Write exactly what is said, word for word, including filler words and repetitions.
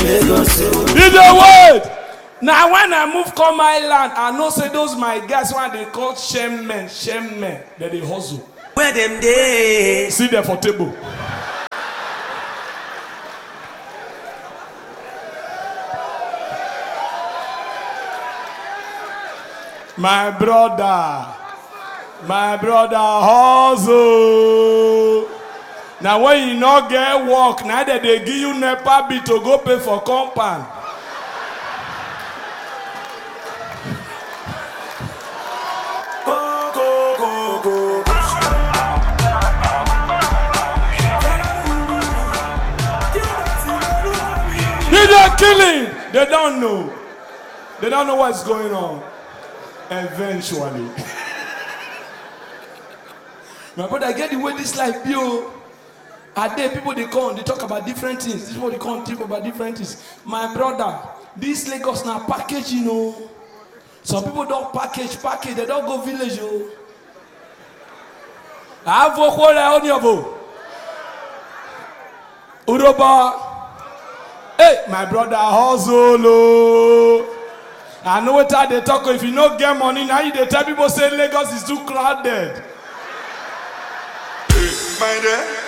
Lagos. Did the word? Now when I move come island, I know say those my guys when they call shame men, shame men, that they hustle. Where them day? See them for table. My brother, my brother hustle. Now when you not get work, now that they give you NEPA bill to go pay for compound. Go, go, go, go. They're killing. They don't know. They don't know what's going on. Eventually. My brother, get the way this life be. Are there people they come, they talk about different things. This is what they come talk about different things. My brother, this Lagos now package, you know. Some people don't package, package, they don't go village, yo. I have vocal on your vote. Uroba. Hey, my brother, hustle. I know what they talk. If you don't get money, now you they tell people say Lagos is too crowded. My dear.